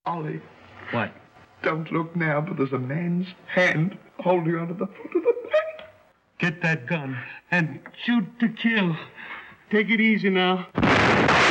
Ollie. What? Don't look now, but there's a man's hand holding onto the foot of the bed. Get that gun and shoot to kill. Take it easy now.